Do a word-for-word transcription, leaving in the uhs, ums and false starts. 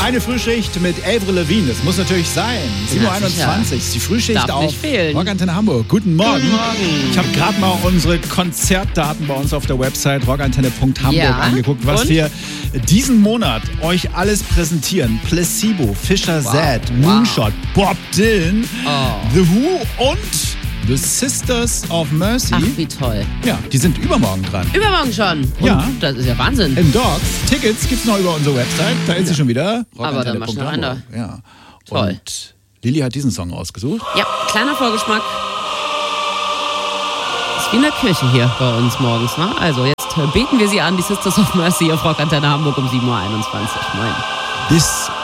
Eine Frühschicht mit Avril Lavigne, das muss natürlich sein. sieben Uhr einundzwanzig, ist die Frühschicht Darf auf nicht fehlen. Rockantenne Hamburg. Guten Morgen. Guten Morgen. Ich habe gerade mal unsere Konzertdaten bei uns auf der Website rockantenne punkt hamburg Ja. angeguckt, was Und? wir diesen Monat euch alles präsentieren. Placebo, Fischer Wow. Zed, Wow. Moonshot, Bob Dylan, Oh. The Who und The Sisters of Mercy. Ach, wie toll. Ja, die sind übermorgen dran. Übermorgen schon. Und Ja. Das ist ja Wahnsinn. Im Dogs. Tickets gibt's noch über unsere Website. Da ist sie schon wieder. Aber dann mach schnell rein da. Ja. Toll. Und Lilly hat diesen Song ausgesucht. Ja, kleiner Vorgeschmack. Ist wie in der Kirche hier bei uns morgens, ne? Also jetzt beten wir sie an, die Sisters of Mercy auf Rockantenne Hamburg um sieben Uhr einundzwanzig. Moin. This